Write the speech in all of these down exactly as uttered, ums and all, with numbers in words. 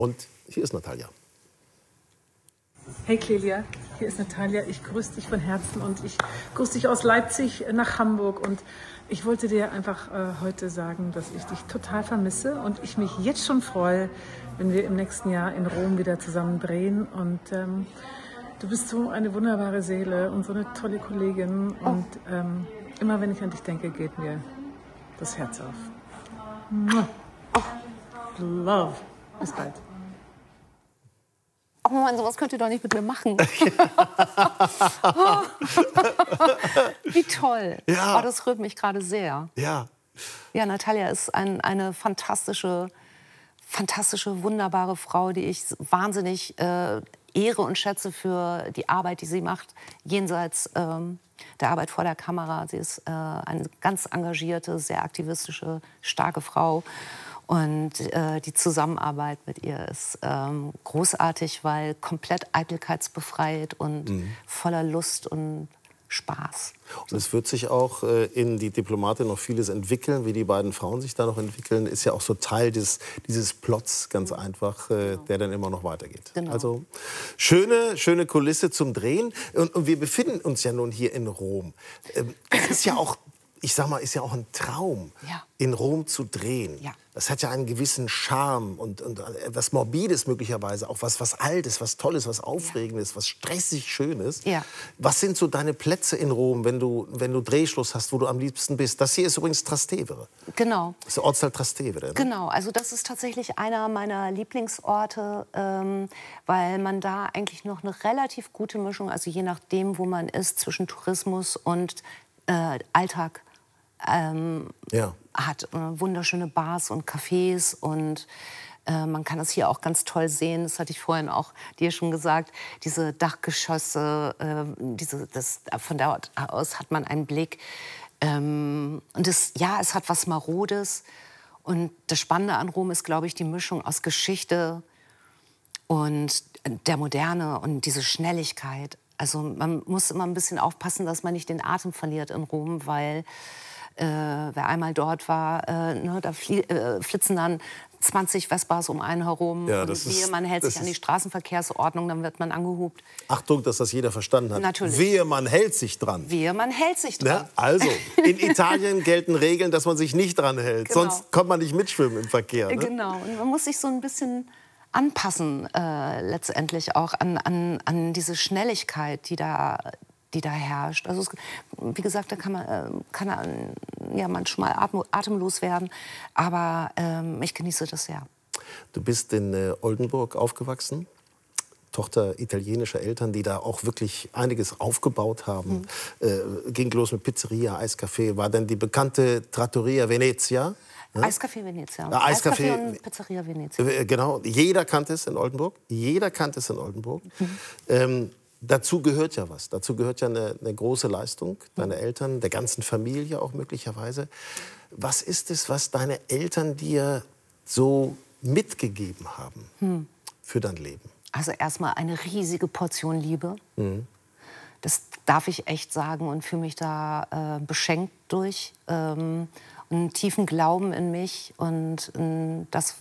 Und hier ist Natalia. Hey Clelia, hier ist Natalia. Ich grüße dich von Herzen und ich grüße dich aus Leipzig nach Hamburg. Und ich wollte dir einfach äh, heute sagen, dass ich dich total vermisse und ich mich jetzt schon freue, wenn wir im nächsten Jahr in Rom wieder zusammen drehen. Und ähm, du bist so eine wunderbare Seele und so eine tolle Kollegin. Und ähm, immer wenn ich an dich denke, geht mir das Herz auf. Love. Bis bald. Oh Mann, sowas könnt ihr doch nicht mit mir machen. Wie toll. Ja. Oh, das rührt mich gerade sehr. Ja. Ja, Natalia ist ein, eine fantastische, fantastische, wunderbare Frau, die ich wahnsinnig äh, ehre und schätze für die Arbeit, die sie macht, jenseits ähm, der Arbeit vor der Kamera. Sie ist äh, eine ganz engagierte, sehr aktivistische, starke Frau. Und äh, die Zusammenarbeit mit ihr ist ähm, großartig, weil komplett eitelkeitsbefreit und mhm. voller Lust und Spaß. Und es wird sich auch äh, in die Diplomatin noch vieles entwickeln, wie die beiden Frauen sich da noch entwickeln, ist ja auch so Teil des, dieses Plots, ganz einfach, äh, genau. der dann immer noch weitergeht. Genau. Also schöne, schöne Kulisse zum Drehen. Und, und wir befinden uns ja nun hier in Rom. Ähm, es ist ja auch, ich sag mal, ist ja auch ein Traum, ja. in Rom zu drehen. Ja. Das hat ja einen gewissen Charme und, und etwas Morbides möglicherweise, auch was, was Altes, was Tolles, was Aufregendes, ja. was stressig Schönes. Ja. Was sind so deine Plätze in Rom, wenn du, wenn du Drehschluss hast, wo du am liebsten bist? Das hier ist übrigens Trastevere. Genau. Das ist der Ortsteil Trastevere. Ne? Genau, also das ist tatsächlich einer meiner Lieblingsorte, ähm, weil man da eigentlich noch eine relativ gute Mischung, also je nachdem, wo man ist, zwischen Tourismus und äh, Alltag ähm, ja. hat. Äh, wunderschöne Bars und Cafés und äh, man kann das hier auch ganz toll sehen. Das hatte ich vorhin auch dir schon gesagt. Diese Dachgeschosse, äh, diese, das, von dort aus hat man einen Blick. Ähm, und das, ja, es hat was Marodes. Und das Spannende an Rom ist, glaube ich, die Mischung aus Geschichte und der Moderne und diese Schnelligkeit. Also man muss immer ein bisschen aufpassen, dass man nicht den Atem verliert in Rom, weil Äh, wer einmal dort war, äh, ne, da äh, flitzen dann zwanzig Vespas um einen herum. Ja, und das wehe, ist, man hält sich an die ist Straßenverkehrsordnung, dann wird man angehupt. Achtung, dass das jeder verstanden hat. Natürlich. Wehe, man hält sich dran. Wehe, man hält sich dran. Ne? Also, in Italien gelten Regeln, dass man sich nicht dran hält. Genau. Sonst kommt man nicht mitschwimmen im Verkehr. Ne? Genau, und man muss sich so ein bisschen anpassen, äh, letztendlich auch an, an, an diese Schnelligkeit, die da die da herrscht. Also es, wie gesagt, da kann man, kann man ja manchmal atem, atemlos werden, aber ähm, ich genieße das sehr. Du bist in äh, Oldenburg aufgewachsen, Tochter italienischer Eltern, die da auch wirklich einiges aufgebaut haben. Mhm. Äh, ging los mit Pizzeria, Eiscafé, war dann die bekannte Trattoria Venezia. Ja? Eiscafé Venezia. Ja, Eiscafé, Eiscafé und Pizzeria Venezia. Äh, genau, jeder kannte es in Oldenburg. Jeder kannte es in Oldenburg. Mhm. Ähm, Dazu gehört ja was. Dazu gehört ja eine, eine große Leistung deiner Eltern, der ganzen Familie auch möglicherweise. Was ist es, was deine Eltern dir so mitgegeben haben hm. für dein Leben? Also erstmal eine riesige Portion Liebe. Mhm. Das darf ich echt sagen und fühle mich da äh, beschenkt durch. Ähm, einen tiefen Glauben in mich und in das,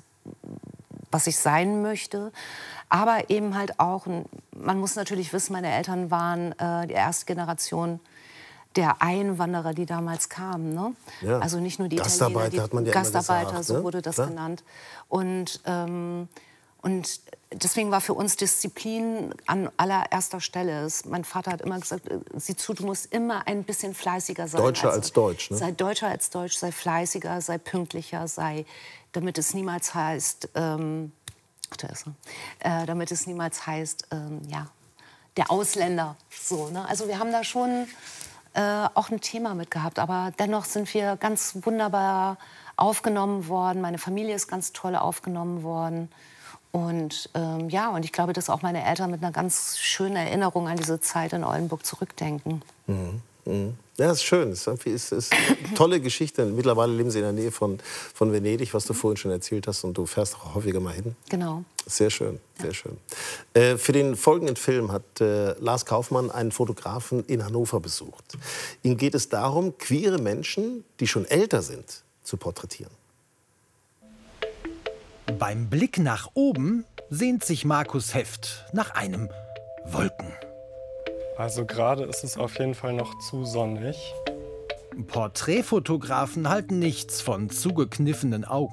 was ich sein möchte. Aber eben halt auch, man muss natürlich wissen, meine Eltern waren äh, die erste Generation der Einwanderer, die damals kamen. Ne? Ja. Also nicht nur die Gastarbeiter, Italiener, die hat man ja Gastarbeiter, immer gesagt, so ne? wurde das Klar. genannt. Und, ähm, und deswegen war für uns Disziplin an allererster Stelle. Es, mein Vater hat immer gesagt, sieh zu, du musst immer ein bisschen fleißiger sein. Deutscher als, als Deutsch. Ne? Sei deutscher als Deutsch, sei fleißiger, sei pünktlicher, sei, damit es niemals heißt, ähm, ach, da ist er, äh, damit es niemals heißt, ähm, ja, der Ausländer. So, ne? Also wir haben da schon äh, auch ein Thema mit gehabt, aber dennoch sind wir ganz wunderbar aufgenommen worden. Meine Familie ist ganz toll aufgenommen worden. Und ähm, ja, und ich glaube, dass auch meine Eltern mit einer ganz schönen Erinnerung an diese Zeit in Oldenburg zurückdenken. Mhm. Mhm. Ja, das ist schön. Es ist, ist, ist eine tolle Geschichte. Mittlerweile leben Sie in der Nähe von, von Venedig, was du vorhin schon erzählt hast. Und du fährst auch häufiger mal hin. Genau. Sehr schön, sehr ja. schön. Äh, für den folgenden Film hat äh, Lars Kaufmann einen Fotografen in Hannover besucht. Ihm geht es darum, queere Menschen, die schon älter sind, zu porträtieren. Beim Blick nach oben sehnt sich Markus Heft nach einem Wolken. Also gerade ist es auf jeden Fall noch zu sonnig. Porträtfotografen halten nichts von zugekniffenen Augen.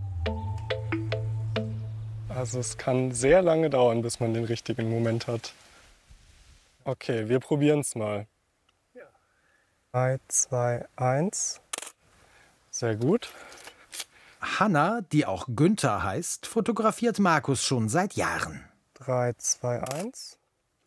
Also es kann sehr lange dauern, bis man den richtigen Moment hat. Okay, wir probieren es mal. drei, zwei, eins. Sehr gut. Hanna, die auch Günther heißt, fotografiert Markus schon seit Jahren. drei, zwei, eins.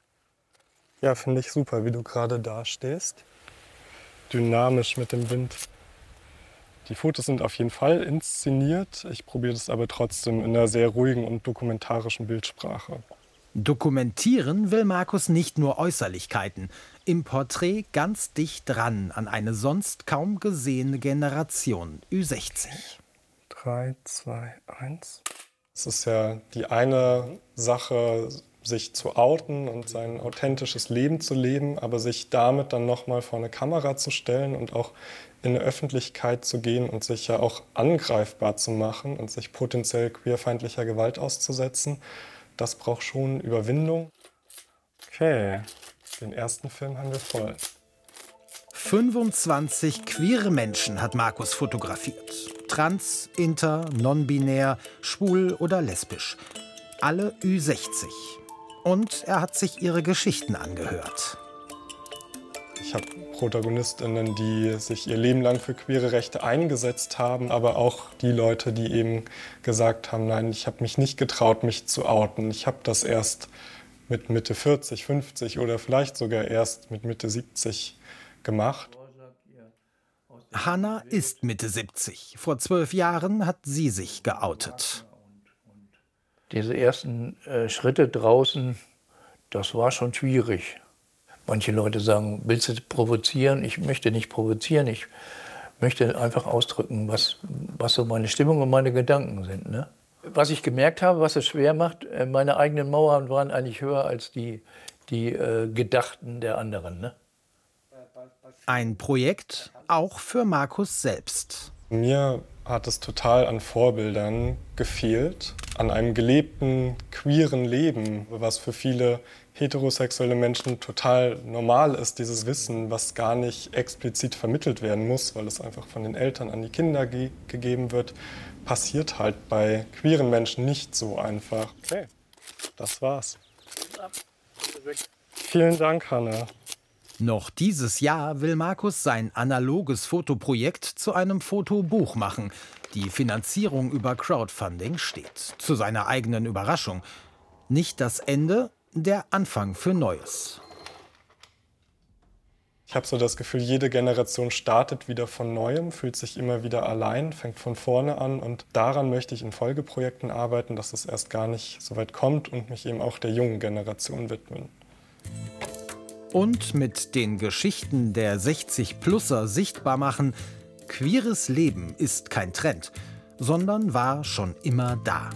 Ja, finde ich super, wie du gerade dastehst. Dynamisch mit dem Wind. Die Fotos sind auf jeden Fall inszeniert. Ich probiere das aber trotzdem in einer sehr ruhigen und dokumentarischen Bildsprache. Dokumentieren will Markus nicht nur Äußerlichkeiten. Im Porträt ganz dicht dran an eine sonst kaum gesehene Generation Ü sechzig. drei, zwei, eins. Es ist ja die eine Sache, sich zu outen und sein authentisches Leben zu leben, aber sich damit dann nochmal vor eine Kamera zu stellen und auch in eine Öffentlichkeit zu gehen und sich ja auch angreifbar zu machen und sich potenziell queerfeindlicher Gewalt auszusetzen, das braucht schon Überwindung. Okay, den ersten Film haben wir voll. fünfundzwanzig queere Menschen hat Markus fotografiert. Trans, inter, non-binär, schwul oder lesbisch. Alle Ü sechzig. Und er hat sich ihre Geschichten angehört. Ich habe ProtagonistInnen, die sich ihr Leben lang für queere Rechte eingesetzt haben, aber auch die Leute, die eben gesagt haben, nein, ich habe mich nicht getraut, mich zu outen. Ich habe das erst mit Mitte vierzig, fünfzig oder vielleicht sogar erst mit Mitte siebzig gemacht. Hanna ist Mitte siebzig. Vor zwölf Jahren hat sie sich geoutet. Diese ersten äh, Schritte draußen, das war schon schwierig. Manche Leute sagen, willst du provozieren? Ich möchte nicht provozieren, ich möchte einfach ausdrücken, was, was so meine Stimmung und meine Gedanken sind. Ne? Was ich gemerkt habe, was es schwer macht, meine eigenen Mauern waren eigentlich höher als die, die äh, Gedachten der anderen. Ne? Ein Projekt auch für Markus selbst. Mir hat es total an Vorbildern gefehlt, an einem gelebten, queeren Leben, was für viele heterosexuelle Menschen total normal ist, dieses Wissen, was gar nicht explizit vermittelt werden muss, weil es einfach von den Eltern an die Kinder ge gegeben wird, passiert halt bei queeren Menschen nicht so einfach. Okay, das war's. Vielen Dank, Hanna. Noch dieses Jahr will Markus sein analoges Fotoprojekt zu einem Fotobuch machen. Die Finanzierung über Crowdfunding steht. Zu seiner eigenen Überraschung. Nicht das Ende, der Anfang für Neues. Ich habe so das Gefühl, jede Generation startet wieder von Neuem, fühlt sich immer wieder allein, fängt von vorne an. Und daran möchte ich in Folgeprojekten arbeiten, dass es erst gar nicht so weit kommt und mich eben auch der jungen Generation widmen. Und mit den Geschichten der sechzig-Plusser sichtbar machen, queeres Leben ist kein Trend, sondern war schon immer da.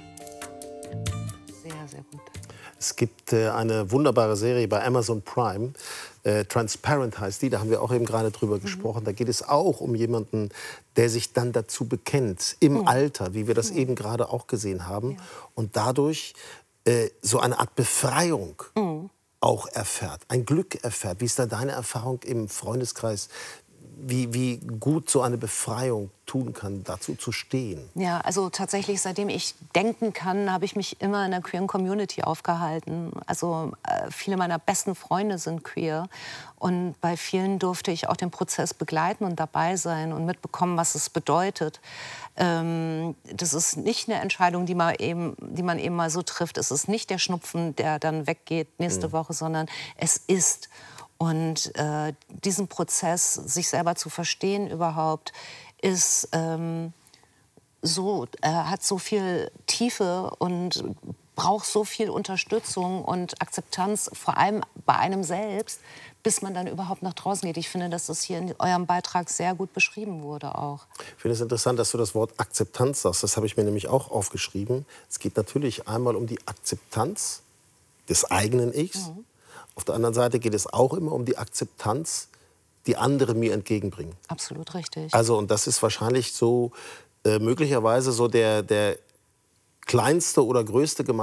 Sehr, sehr gut. Es gibt äh, eine wunderbare Serie bei Amazon Prime, äh, Transparent heißt die, da haben wir auch eben gerade drüber mhm. gesprochen. Da geht es auch um jemanden, der sich dann dazu bekennt, im mhm. Alter, wie wir das mhm. eben gerade auch gesehen haben. Ja. Und dadurch äh, so eine Art Befreiung mhm. auch erfährt, ein Glück erfährt. Wie ist da deine Erfahrung im Freundeskreis, wie, wie gut so eine Befreiung tun kann, dazu zu stehen? Ja, also tatsächlich, seitdem ich denken kann, habe ich mich immer in der queeren Community aufgehalten. Also äh, viele meiner besten Freunde sind queer. Und bei vielen durfte ich auch den Prozess begleiten und dabei sein und mitbekommen, was es bedeutet. Ähm, das ist nicht eine Entscheidung, die man, eben, die man eben mal so trifft. Es ist nicht der Schnupfen, der dann weggeht nächste mhm. Woche, sondern es ist. Und äh, diesen Prozess, sich selber zu verstehen überhaupt, ist ähm, so, äh, hat so viel Tiefe und braucht so viel Unterstützung und Akzeptanz, vor allem bei einem selbst, bis man dann überhaupt nach draußen geht. Ich finde, dass das hier in eurem Beitrag sehr gut beschrieben wurde auch. Ich finde es interessant, dass du das Wort Akzeptanz sagst. Das habe ich mir nämlich auch aufgeschrieben. Es geht natürlich einmal um die Akzeptanz des eigenen Ichs. Mhm. Auf der anderen Seite geht es auch immer um die Akzeptanz, die andere mir entgegenbringen. Absolut richtig. Also, und das ist wahrscheinlich so äh, möglicherweise so der, der kleinste oder größte Gemeinschaft.